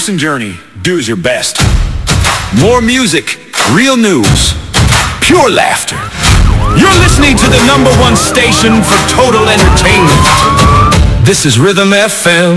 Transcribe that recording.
Listen, Journey, do your best. More music, real news, pure laughter. You're listening to the #1 station for total entertainment. This is Rhythm FM.